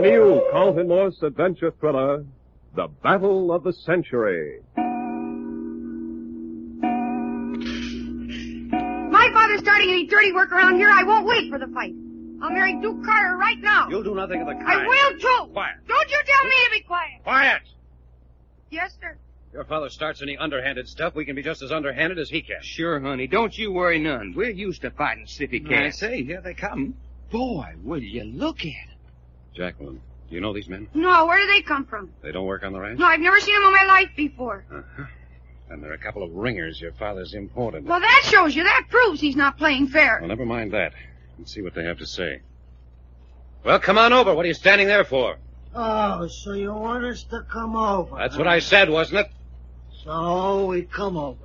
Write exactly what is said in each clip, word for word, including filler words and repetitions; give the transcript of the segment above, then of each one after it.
new Carlton Morse adventure thriller, The Battle of the Century. My father's starting any dirty work around here. I won't wait for the fight. I'll marry Duke Carter right now. You'll do nothing of the kind. I will, too. Quiet. Don't you tell me to be quiet. Quiet! Yes, sir. If your father starts any underhanded stuff, we can be just as underhanded as he can. Sure, honey. Don't you worry none. We're used to fighting city I cats. say, here they come. Boy, will you look at it. Jacqueline, do you know these men? No, where do they come from? They don't work on the ranch? No, I've never seen them in my life before. Uh-huh. And they're a couple of ringers your father's imported. Well, that shows you. That proves he's not playing fair. Well, never mind that. Let's see what they have to say. Well, come on over. What are you standing there for? Oh, so you want us to come over? That's huh? what I said, wasn't it? So we come over.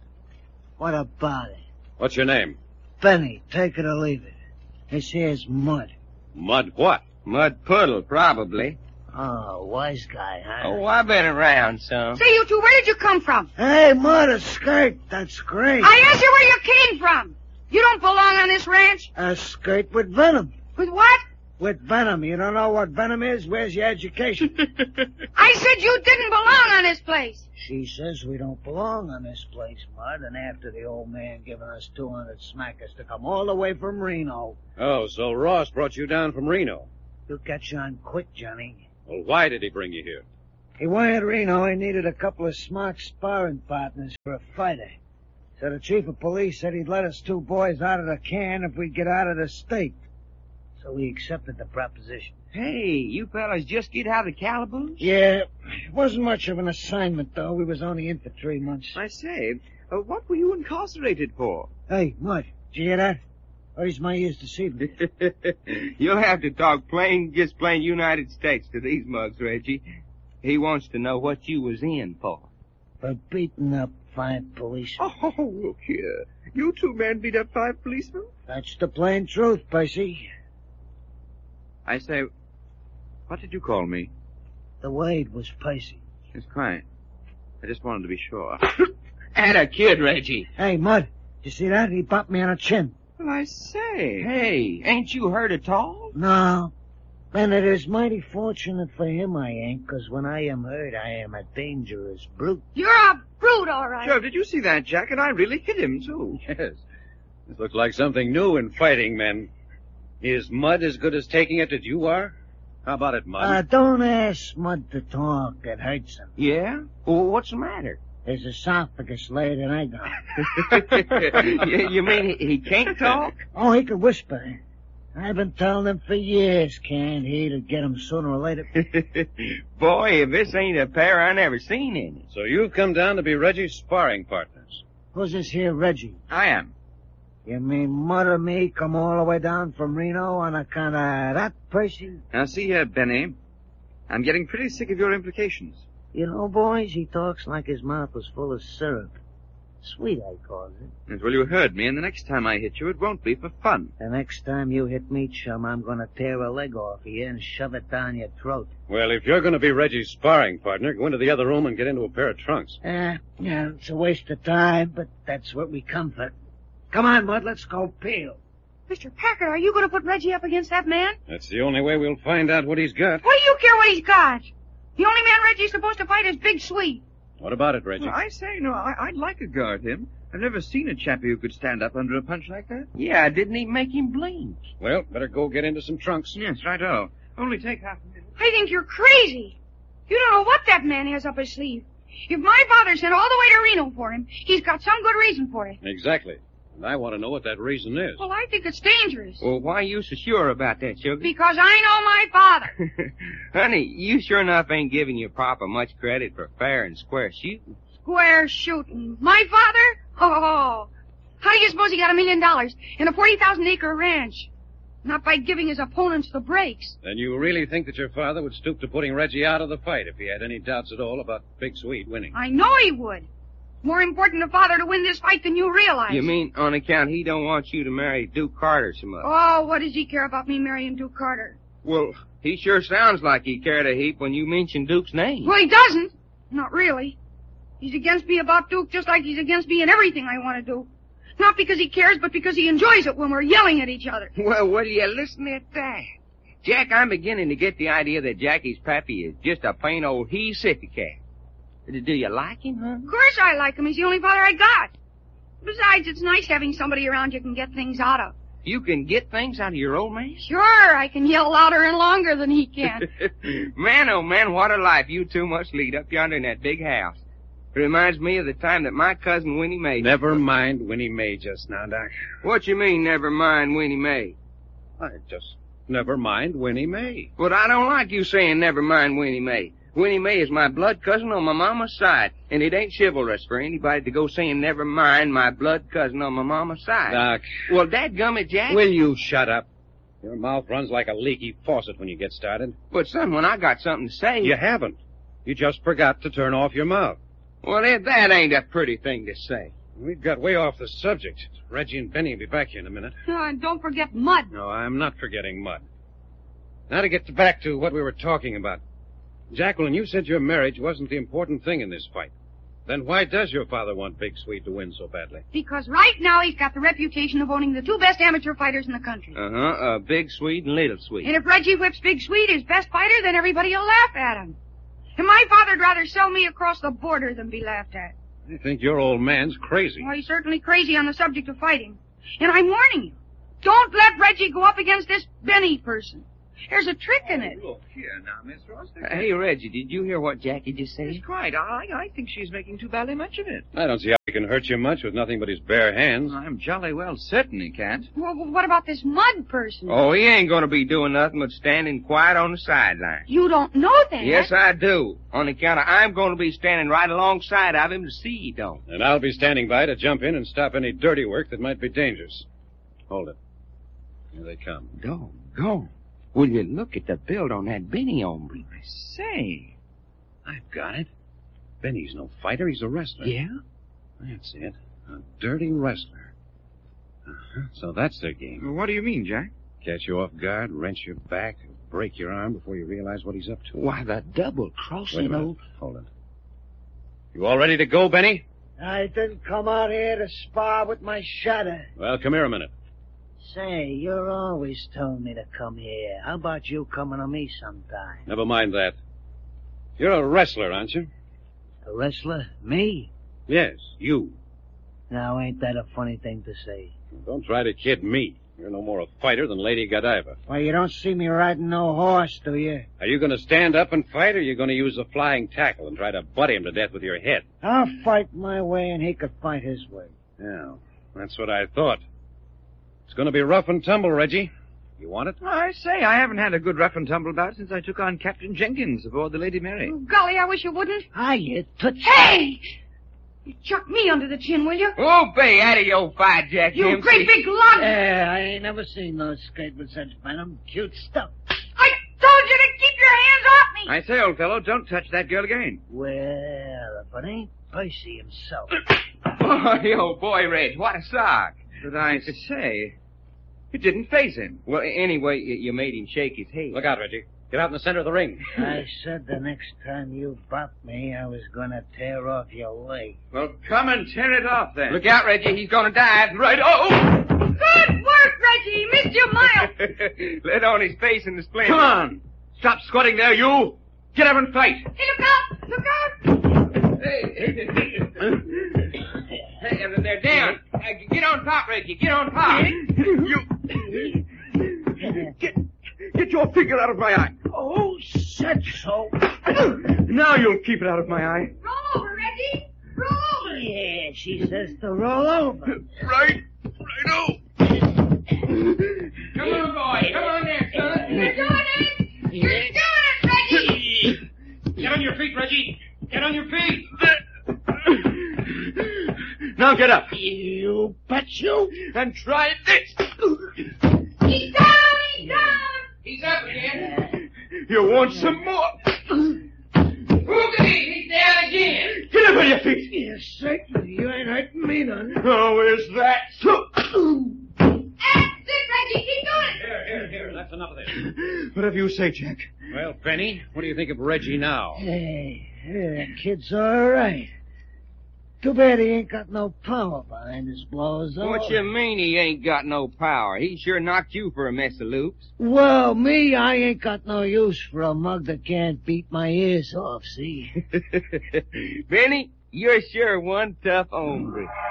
What about it? What's your name? Benny, take it or leave it. This here's Mud. Mud what? Mud Puddle, probably. Oh, wise guy, huh? Oh, I've been around some. Say, you two, where did you come from? Hey, Mud, a skirt. That's great. I asked you where you came from. You don't belong on this ranch. A skirt with venom. With what? With venom. You don't know what venom is? Where's your education? I said you didn't belong on this place. She says we don't belong on this place, Mud, and after the old man giving us two hundred smackers to come all the way from Reno. Oh, so Ross brought you down from Reno. You catch on quick, Johnny. Well, why did he bring you here? He wired Reno he needed a couple of smart sparring partners for a fighter. So the chief of police said he'd let us two boys out of the can if we'd get out of the state. So we accepted the proposition. Hey, you fellas just get out of the calaboose? Yeah, it wasn't much of an assignment, though. We was only in for three months. I say, uh, what were you incarcerated for? Hey, Mud, did you hear that? Or is my ears deceiving me? You'll have to talk plain, just plain United States to these mugs, Reggie. He wants to know what you was in for. For beating up five policemen. Oh, look here. You two men beat up five policemen? That's the plain truth, Percy. I say, what did you call me? The Wade was Percy. It's quiet. I just wanted to be sure. And a kid, Reggie. Hey, Mud, you see that? He bopped me on the chin. Well, I say. Hey, ain't you hurt at all? No. And it is mighty fortunate for him I ain't, 'cause when I am hurt, I am a dangerous brute. You're a brute, all right. Joe, did you see that, Jack? And I really hit him, too. Yes. This looks like something new in fighting men. Is Mud as good as taking it as you are? How about it, Mud? Uh, don't ask Mud to talk. It hurts him. Yeah? Well, what's the matter? His esophagus laid an egg on. you, you mean he, he can't talk? Oh, he could whisper. I've been telling him for years, can't he, to get him sooner or later. Boy, if this ain't a pair I never seen in it. So you've come down to be Reggie's sparring partners. Who's this here Reggie? I am. You mean Mud or me come all the way down from Reno on account of that person? Now, see here, Benny. I'm getting pretty sick of your implications. You know, boys, he talks like his mouth was full of syrup. Sweet, I call it. Well, you heard me, and the next time I hit you, it won't be for fun. The next time you hit me, chum, I'm going to tear a leg off you and shove it down your throat. Well, if you're going to be Reggie's sparring partner, go into the other room and get into a pair of trunks. Uh, yeah, it's a waste of time, but that's what we come for. Come on, Mud, let's go peel. Mister Packard, are you going to put Reggie up against that man? That's the only way we'll find out what he's got. What do you care what he's got? The only man Reggie's supposed to fight is Big Sweet. What about it, Reggie? Well, I say, no, I, I'd like to guard him. I've never seen a chappie who could stand up under a punch like that. Yeah, didn't he make him blink? Well, better go get into some trunks. Yes, right-o. Only take half a minute. I think you're crazy. You don't know what that man has up his sleeve. If my father sent all the way to Reno for him, he's got some good reason for it. Exactly. And I want to know what that reason is. Well, I think it's dangerous. Well, why are you so sure about that, Sugar? Because I know my father. Honey, you sure enough ain't giving your papa much credit for fair and square shooting. Square shooting. My father? Oh, how do you suppose he got a million dollars in a forty thousand acre ranch? Not by giving his opponents the breaks. Then you really think that your father would stoop to putting Reggie out of the fight if he had any doubts at all about Big Sweet winning? I know he would. More important to father to win this fight than you realize. You mean on account he don't want you to marry Duke Carter so much? Oh, what does he care about me marrying Duke Carter? Well, he sure sounds like he cared a heap when you mention Duke's name. Well, he doesn't. Not really. He's against me about Duke just like he's against me in everything I want to do. Not because he cares, but because he enjoys it when we're yelling at each other. Well, will you listen at that? Jack, I'm beginning to get the idea that Jackie's pappy is just a plain old he-sicky-cat. Do you like him, huh? Of course I like him. He's the only father I got. Besides, it's nice having somebody around you can get things out of. You can get things out of your old man? Sure, I can yell louder and longer than he can. Man, oh man, what a life you two must lead up yonder in that big house. It reminds me of the time that my cousin Winnie Mae... Never mind Winnie Mae just now, Doc. What you mean, never mind Winnie Mae? I just never mind Winnie Mae. But I don't like you saying never mind Winnie Mae. Winnie Mae is my blood cousin on my mama's side, and it ain't chivalrous for anybody to go saying never mind my blood cousin on my mama's side. Doc. Well, dadgummit, Jack. Will you shut up? Your mouth runs like a leaky faucet when you get started. But, son, when I got something to say... You haven't. You just forgot to turn off your mouth. Well, that ain't a pretty thing to say. We've got way off the subject. Reggie and Benny will be back here in a minute. Oh, and don't forget Mud. No, I'm not forgetting Mud. Now to get back to what we were talking about. Jacqueline, you said your marriage wasn't the important thing in this fight. Then why does your father want Big Sweet to win so badly? Because right now he's got the reputation of owning the two best amateur fighters in the country. Uh-huh, uh, Big Sweet and Little Sweet. And if Reggie whips Big Sweet, his best fighter, then everybody will laugh at him. And my father'd rather sell me across the border than be laughed at. I think your old man's crazy. Well, he's certainly crazy on the subject of fighting. And I'm warning you, don't let Reggie go up against this Benny person. There's a trick in it. Look here now, Miss Ross. Hey, Reggie, did you hear what Jackie just said? Yes, quite. I, I think she's making too badly much of it. I don't see how he can hurt you much with nothing but his bare hands. I'm jolly well certain he can't. Well, what about this Mud person? Oh, he ain't gonna be doing nothing but standing quiet on the sideline. You don't know that. Yes, I do. On account of I'm gonna be standing right alongside of him to see he don't. And I'll be standing by to jump in and stop any dirty work that might be dangerous. Hold it. Here they come. Doggone. Will you look at the build on that Benny hombre? I say. I've got it. Benny's no fighter. He's a wrestler. Yeah? That's it. A dirty wrestler. Uh-huh. So that's their game. What do you mean, Jack? Catch you off guard, wrench your back, break your arm before you realize what he's up to. Why, the Wait a double-crossing minute. old... Hold it. You all ready to go, Benny? I didn't come out here to spar with my shadow. Well, come here a minute. Say, you're always telling me to come here. How about you coming to me sometime? Never mind that. You're a wrestler, aren't you? A wrestler? Me? Yes, you. Now, ain't that a funny thing to say? Don't try to kid me. You're no more a fighter than Lady Godiva. Why, you don't see me riding no horse, do you? Are you going to stand up and fight, or are you going to use the flying tackle and try to butt him to death with your head? I'll fight my way, and he could fight his way. Yeah, that's what I thought. It's going to be rough and tumble, Reggie. You want it? I say, I haven't had a good rough and tumble bout since I took on Captain Jenkins aboard the Lady Mary. Oh, golly, I wish you wouldn't. Hi, you tootsie. Hey! You chuck me under the chin, will you? Oh, bay, out of your fight, Jack. You Dempsey. great big lug! Yeah, I ain't never seen no skate with such venom. Cute stuff. I told you to keep your hands off me! I say, old fellow, don't touch that girl again. Well, if it ain't Percy himself. Oh, yo, boy, Reg, what a sock. But I say, it didn't phase him. Well, anyway, y- you made him shake his head. Look out, Reggie. Get out in the center of the ring. I said the next time you bopped me, I was gonna tear off your leg. Well, come and tear it off, then. Look out, Reggie, he's gonna dive. Right, oh! Good work, Reggie! You missed your mile! Let on his face in the splendor. Come on! Stop squatting there, you! Get up and fight! Hey, look out! Look out! Hey, hey, hey, hey, they're down. Uh, get on top, Reggie. Get on top. You... Get, get your finger out of my eye. Oh, said so. Now you'll keep it out of my eye. Roll over, Reggie! Roll over! Yeah, she says to roll over. Right, righto. Come on, boy. Come on there, son. You're doing it! You're doing it, Reggie! Get on your feet, Reggie. Get on your feet. Now get up. You bet you. And try this. He's down! He's down! He's up again. You want some more? Look he's down again. Get up on your feet. Yes, certainly. You ain't hurting me none. Oh, is that so? That's it, Reggie! Keep doing it! Here, here, here. That's enough of this. Whatever you say, Jack. Well, Benny, what do you think of Reggie now? Hey, hey, that kid's all right. Too bad he ain't got no power behind his blows, though. What you mean he ain't got no power? He sure knocked you for a mess of loops. Well, me, I ain't got no use for a mug that can't beat my ears off, see? Benny, you're sure one tough hombre.